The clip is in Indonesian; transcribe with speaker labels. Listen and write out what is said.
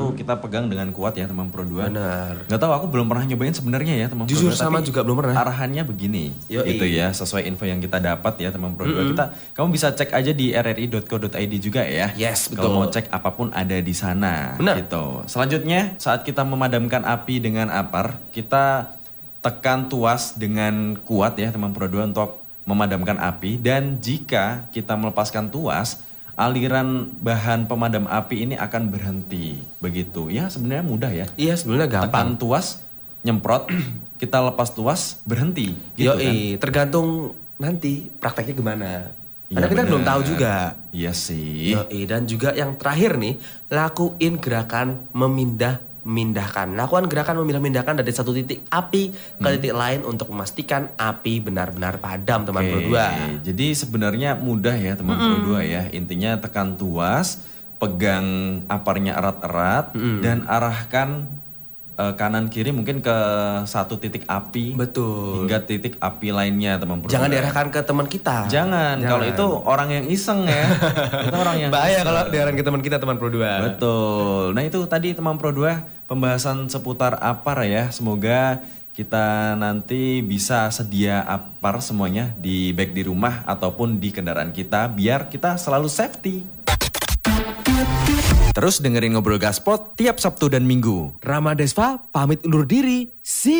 Speaker 1: itu kita pegang dengan kuat ya teman Pro 2.
Speaker 2: Benar.
Speaker 1: Nggak tahu, aku belum pernah nyobain sebenarnya ya teman Pro 2.
Speaker 2: Jujur sama juga belum pernah.
Speaker 1: Arahannya begini, gitu ya, sesuai info yang kita dapat ya teman Pro 2. Kamu bisa cek aja di rri.co.id juga ya.
Speaker 2: Yes, betul.
Speaker 1: Kalau mau cek apapun ada di sana.
Speaker 2: Benar.
Speaker 1: Gitu. Selanjutnya saat kita memadamkan api dengan apar, kita tekan tuas dengan kuat ya teman Pro 2 untuk memadamkan api, dan jika kita melepaskan tuas, aliran bahan pemadam api ini akan berhenti. Begitu. Ya sebenarnya mudah ya.
Speaker 2: Iya sebenarnya gampang.
Speaker 1: Tekan tuas, nyemprot, kita lepas tuas, berhenti. Gitu kan.
Speaker 2: Tergantung nanti prakteknya gimana.
Speaker 1: Iya,
Speaker 2: Karena kita
Speaker 1: bener.
Speaker 2: belum tahu juga.
Speaker 1: Iya sih.
Speaker 2: Dan juga yang terakhir nih, lakuin gerakan memindahkan. Lakukan gerakan memilah-mindahkan dari satu titik api ke titik lain untuk memastikan api benar-benar padam, teman Pro 2.
Speaker 1: Jadi sebenarnya mudah ya teman Pro 2 ya. Intinya tekan tuas, pegang aparnya erat-erat, dan arahkan kanan kiri mungkin ke satu titik api.
Speaker 2: Betul.
Speaker 1: Hingga titik api lainnya teman Pro 2.
Speaker 2: Jangan diarahkan ke teman kita.
Speaker 1: Jangan. Kalau itu orang yang iseng ya. Itu orang yang
Speaker 2: bahaya kalau diarahkan ke teman kita, teman Pro 2.
Speaker 1: Betul. Nah itu tadi teman Pro 2 pembahasan seputar apar ya. Semoga kita nanti bisa sedia apar semuanya di baik di rumah ataupun di kendaraan kita biar kita selalu safety. Terus dengerin Ngobrol Gaspot tiap Sabtu dan Minggu.
Speaker 2: Rama Desva pamit undur diri. See